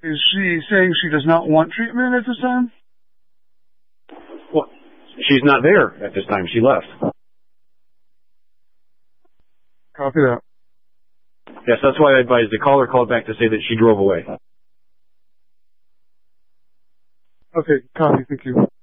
Is she saying she does not want treatment at this time? Well, she's not there at this time. She left. Copy that. Yes, that's why I advised the caller called back to say that she drove away. Okay, copy. Thank you.